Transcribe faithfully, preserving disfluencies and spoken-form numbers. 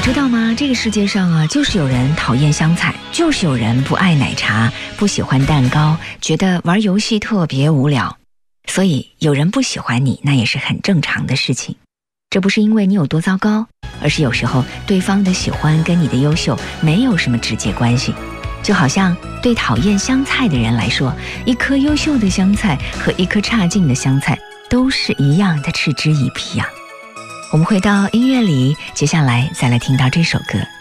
知道吗？这个世界上啊，就是有人讨厌香菜，就是有人不爱奶茶，不喜欢蛋糕，觉得玩游戏特别无聊。所以有人不喜欢你，那也是很正常的事情。这不是因为你有多糟糕，而是有时候对方的喜欢跟你的优秀没有什么直接关系。就好像对讨厌香菜的人来说，一颗优秀的香菜和一颗差劲的香菜都是一样的嗤之以鼻啊。我们回到音乐里，接下来再来听到这首歌。